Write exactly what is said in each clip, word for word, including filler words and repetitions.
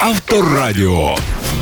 Авторадіо.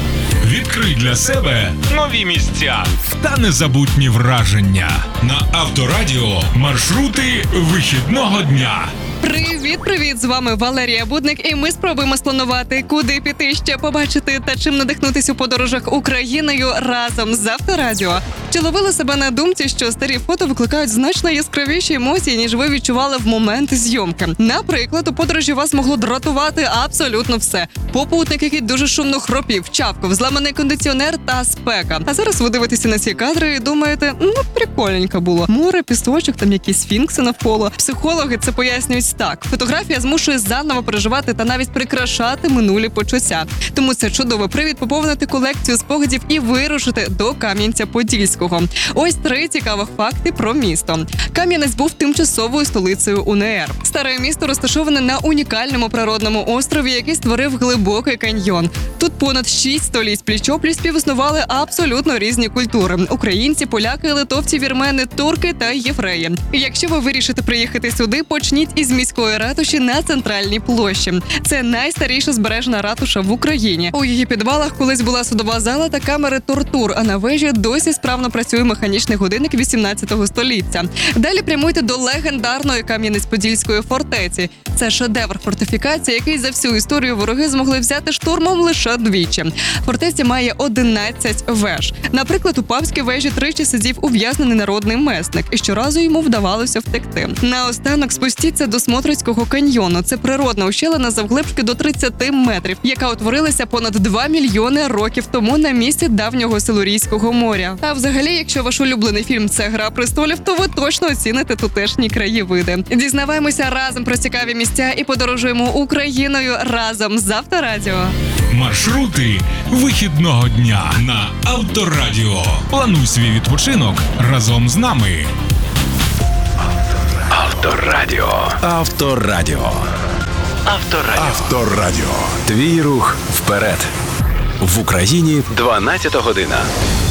Відкрий для себе нові місця та незабутні враження. На Авторадіо маршрути вихідного дня. Привіт-привіт! З вами Валерія Будник, і ми спробуємо спланувати, куди піти ще побачити та чим надихнутись у подорожах Україною разом з Авторадіо. Чи ловили себе на думці, що старі фото викликають значно яскравіші емоції, ніж ви відчували в момент зйомки? Наприклад, у подорожі вас могло дратувати абсолютно все. Попутник, який дуже шумно хропів, чавкав, зламаний кондиціонер та спека. А зараз ви дивитеся на ці кадри і думаєте, ну, прикольненько було. Море, пісочок, там якісь сфінкси навколо. Психологи це пояснюють так. Фотографія змушує заново переживати та навіть прикрашати минулі почуття. Тому це чудовий привід поповнити колекцію спогадів і вирушити до Кам'янця-Подільського. Ось три цікавих факти про місто. Кам'янець був тимчасовою столицею УНР. Старе місто розташоване на унікальному природному острові, який створив глибокий каньйон. Тут понад шість століть пліч-опліч співіснували абсолютно різні культури – українці, поляки, литовці, вірмени, турки та євреї. І якщо ви вирішите приїхати сюди, почніть із міської ратуші на центральній площі. Це найстаріша збережена ратуша в Україні. У її підвалах колись була судова зала та камери тортур, а на вежі досі справно працює механічний годинник вісімнадцятого століття. Далі прямуйте до легендарної Кам'янець-Подільської фортеці. Це шедевр фортифікації, який за всю історію вороги змогли взяти штурмом лише двічі. Фортеця має одинадцять веж. Наприклад, у Павській вежі тричі сидів ув'язнений народний месник, і щоразу йому вдавалося втекти. Наостанок спустіться до Смотрицького каньйону. Це природна ущелина завглибшки до тридцяти метрів, яка утворилася понад два мільйони років тому на місці давнього Силурійського моря. А взагалі, якщо ваш улюблений фільм – це «Гра престолів», то ви точно оціните тутешні краєвиди. Дізнаваємося разом про цікаві місця і подорожуємо Україною разом з Авторадіо. Маршрути вихідного дня на Авторадіо. Плануй свій відпочинок разом з нами. Авторадіо. Авторадіо. Авторадіо. Авторадіо. Твій рух вперед. В Україні дванадцята година.